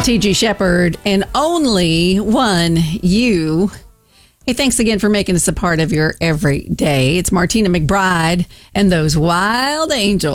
T.G. Shepherd, and only one you. Hey, thanks again for making us a part of your everyday. It's Martina McBride and those wild angels.